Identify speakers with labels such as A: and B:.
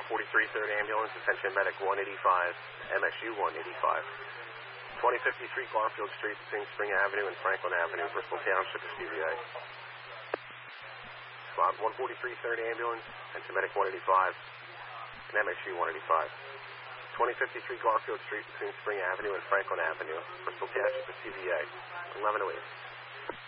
A: 143 3rd Ambulance, attention medic 185, MSU 185. 2053 Garfield Street, between Spring Avenue and Franklin Avenue, Bristol Township, CVA. Squad 143 3rd Ambulance, attention medic 185, and MSU 185. 2053 Garfield Street, between Spring Avenue and Franklin Avenue, Bristol Township, CVA. 1108.